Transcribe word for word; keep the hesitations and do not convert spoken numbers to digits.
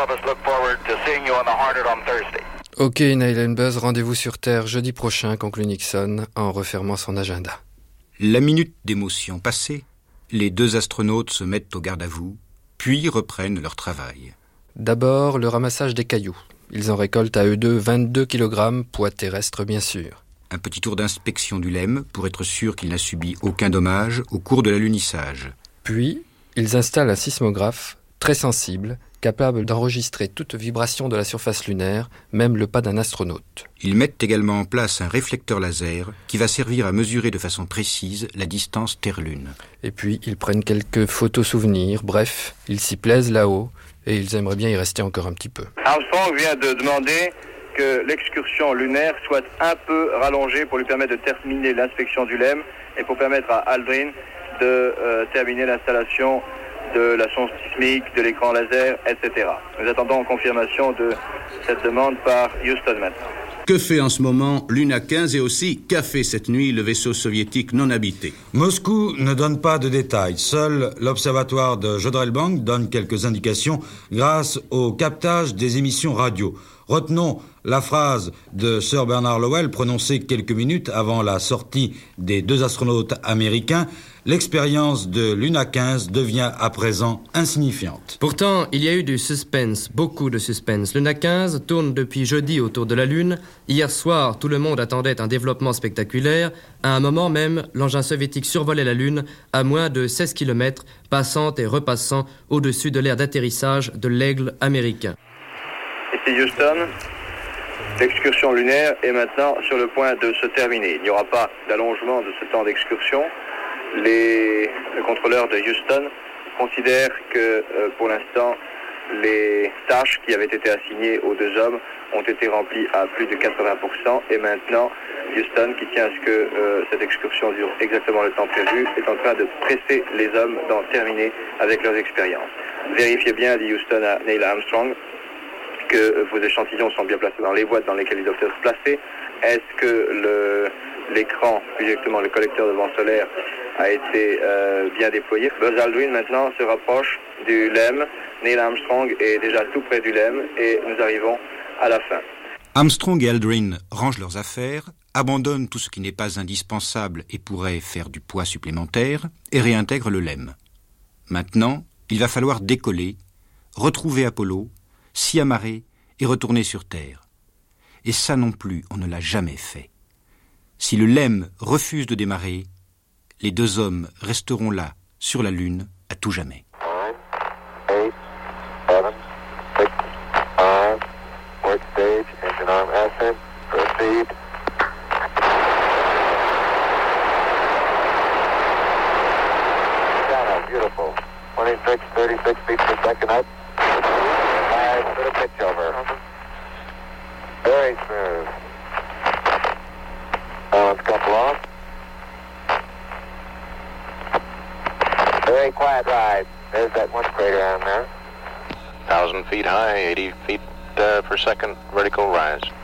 of us look forward to seeing you on the Hornet on Thursday. Ok, Neil and Buzz, rendez-vous sur Terre jeudi prochain, conclut Nixon en refermant son agenda. La minute d'émotion passée, les deux astronautes se mettent au garde-à-vous, puis reprennent leur travail. D'abord, le ramassage des cailloux. Ils en récoltent à eux deux vingt-deux kilogrammes, poids terrestre bien sûr. Un petit tour d'inspection du L E M pour être sûr qu'il n'a subi aucun dommage au cours de l'alunissage. Puis, ils installent un sismographe très sensible, capable d'enregistrer toute vibration de la surface lunaire, même le pas d'un astronaute. Ils mettent également en place un réflecteur laser qui va servir à mesurer de façon précise la distance Terre-Lune. Et puis, ils prennent quelques photos souvenirs, bref, ils s'y plaisent là-haut, et ils aimeraient bien y rester encore un petit peu. Armstrong vient de demander que l'excursion lunaire soit un peu rallongée pour lui permettre de terminer l'inspection du L E M et pour permettre à Aldrin de euh, terminer l'installation de la sonde sismique, de l'écran laser, et cetera. Nous attendons confirmation de cette demande par Houston maintenant. Que fait en ce moment Luna quinze et aussi qu'a fait cette nuit le vaisseau soviétique non habité? Moscou ne donne pas de détails. Seul l'observatoire de Jodrelbank donne quelques indications grâce au captage des émissions radio. Retenons la phrase de Sir Bernard Lowell prononcée quelques minutes avant la sortie des deux astronautes américains. L'expérience de Luna quinze devient à présent insignifiante. Pourtant, il y a eu du suspense, beaucoup de suspense. Luna quinze tourne depuis jeudi autour de la Lune. Hier soir, tout le monde attendait un développement spectaculaire. À un moment même, l'engin soviétique survolait la Lune à moins de seize kilomètres, passant et repassant au-dessus de l'aire d'atterrissage de l'Aigle américain. Ici Houston, l'excursion lunaire est maintenant sur le point de se terminer. Il n'y aura pas d'allongement de ce temps d'excursion. Les, le contrôleur de Houston considère que euh, pour l'instant, les tâches qui avaient été assignées aux deux hommes ont été remplies à plus de quatre-vingts pour cent et maintenant, Houston, qui tient à ce que euh, cette excursion dure exactement le temps prévu, est en train de presser les hommes d'en terminer avec leurs expériences. Vérifiez bien, dit Houston à Neil Armstrong, que vos échantillons sont bien placés dans les boîtes dans lesquelles ils doivent être placés. Est-ce que le, l'écran, plus exactement le collecteur de vent solaire, a été euh, bien déployé? Buzz Aldrin maintenant se rapproche du L E M. Neil Armstrong est déjà tout près du L E M et nous arrivons à la fin. Armstrong et Aldrin rangent leurs affaires, abandonnent tout ce qui n'est pas indispensable et pourrait faire du poids supplémentaire et réintègrent le L E M. Maintenant, il va falloir décoller, retrouver Apollo, s'y amarrer et retourner sur Terre. Et ça non plus, on ne l'a jamais fait. Si le L E M refuse de démarrer, les deux hommes resteront là, sur la Lune, à tout jamais. nine, eight, seven, six, five, work stage, engine arm ascent, proceed. Channel, beautiful. twenty-six, thirty-six feet per second up. Five, put a pitch over. Very smooth. Balance couple off. Very quiet ride. There's that one crater on there. one thousand feet high, eighty feet uh, per second vertical rise.